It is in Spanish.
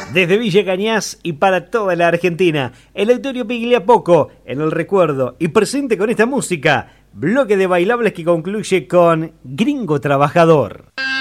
Desde Villa Cañas y para toda la Argentina, el Auditorio Pigliapoco en el recuerdo y presente con esta música, bloque de bailables que concluye con Gringo Trabajador.